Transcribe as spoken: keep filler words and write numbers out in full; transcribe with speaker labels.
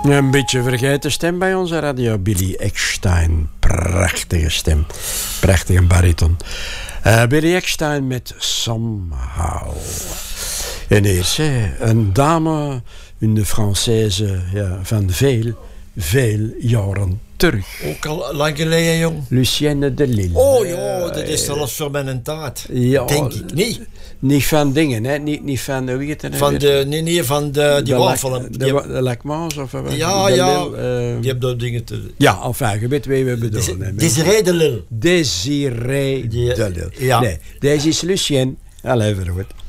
Speaker 1: Een beetje vergeten stem bij onze radio. Billy Eckstine. Prachtige stem. Prachtige bariton. Uh, Billy Eckstine met Somehow. En eerst een dame, een Française ja, van veel, veel jaren terug.
Speaker 2: Ook al lang geleden, jong.
Speaker 1: Lucienne de Lille.
Speaker 2: Oh ja, dat is zelfs voor mijn taart. Ja, denk ik niet.
Speaker 1: Niet van dingen, hè? Niet, niet van de wie het
Speaker 2: van de, nee, nee, van de, die wafel.
Speaker 1: De, de, de Lacmans of wat?
Speaker 2: Ja, de ja. Lille, uh, die hebben dat dingen te.
Speaker 1: Ja, enfin, je weet wie we bedoelen.
Speaker 2: Desiree de Lille.
Speaker 1: Desiree de Lille. Ja. Nee, deze is Lucienne. Allee, even goed.